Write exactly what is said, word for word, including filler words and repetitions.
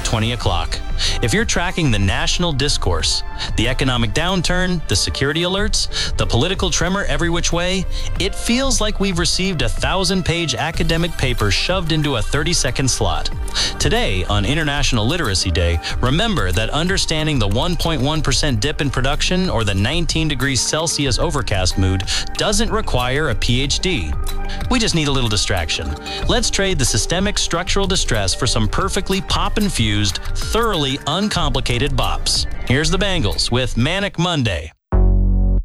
at twenty o'clock. If you're tracking the national discourse, the economic downturn, the security alerts, the political tremor every which way, it feels like we've received a thousand-page academic paper shoved into a thirty-second slot. Today, on International Literacy Day, remember that understanding the one point one percent dip in production or the nineteen degrees Celsius overcast mood doesn't require a P H D. We just need a little distraction. Let's trade the systemic structural distress for some perfectly pop-infused, thoroughly uncomplicated bops. Here's the Bangles with Manic Monday.